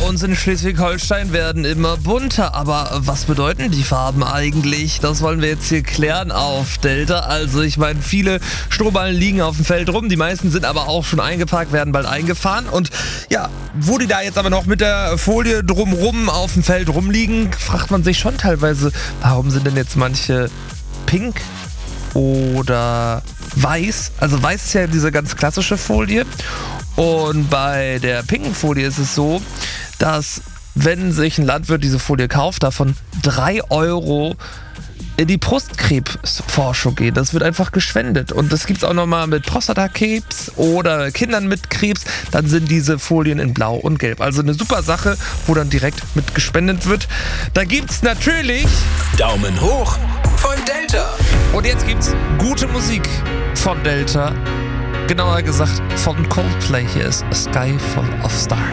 uns in Schleswig-Holstein werden immer bunter. Aber was bedeuten die Farben eigentlich? Das wollen wir jetzt hier klären auf Delta. Also ich meine, viele Strohballen liegen auf dem Feld rum. Die meisten sind aber auch schon eingepackt, werden bald eingefahren. Und ja, wo die da jetzt aber noch mit der Folie drumrum auf dem Feld rumliegen, fragt man sich schon teilweise, warum sind denn jetzt manche pink oder weiß? Also weiß ist ja diese ganz klassische Folie. Und bei der pinken Folie ist es so, dass wenn sich ein Landwirt diese Folie kauft, davon 3 Euro in die Brustkrebsforschung gehen. Das wird einfach gespendet. Und das gibt es auch nochmal mit Prostatakrebs oder Kindern mit Krebs. Dann sind diese Folien in Blau und Gelb. Also eine super Sache, wo dann direkt mit gespendet wird. Da gibt es natürlich Daumen hoch von Delta. Und jetzt gibt's gute Musik von Delta. Genauer gesagt von Coldplay. Hier ist A Sky Full of Stars.